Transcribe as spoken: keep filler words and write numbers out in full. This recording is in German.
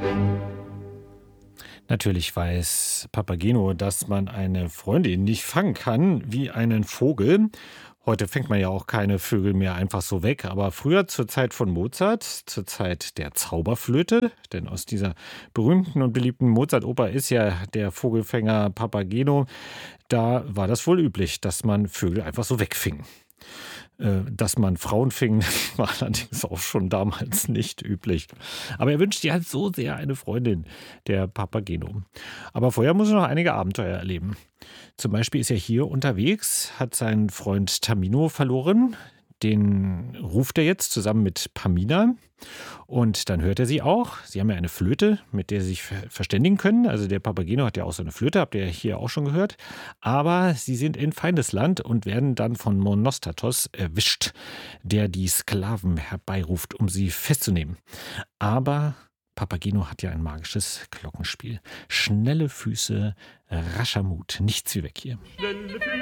Natürlich weiß Papageno, dass man eine Freundin nicht fangen kann wie einen Vogel. Heute fängt man ja auch keine Vögel mehr einfach so weg, aber früher zur Zeit von Mozart, zur Zeit der Zauberflöte, denn aus dieser berühmten und beliebten Mozart-Oper ist ja der Vogelfänger Papageno, da war das wohl üblich, dass man Vögel einfach so wegfing. Äh, dass man Frauen fing, war allerdings auch schon damals nicht üblich. Aber er wünscht sich halt so sehr eine Freundin, der Papageno. Aber vorher muss er noch einige Abenteuer erleben. Zum Beispiel ist er hier unterwegs, hat seinen Freund Tamino verloren. Den ruft er jetzt zusammen mit Pamina. Und dann hört er sie auch. Sie haben ja eine Flöte, mit der sie sich ver verständigen können. Also der Papageno hat ja auch so eine Flöte, habt ihr ja hier auch schon gehört. Aber sie sind in Feindesland und werden dann von Monostatos erwischt, der die Sklaven herbeiruft, um sie festzunehmen. Aber Papageno hat ja ein magisches Glockenspiel. Schnelle Füße, rascher Mut. Nichts wie weg hier.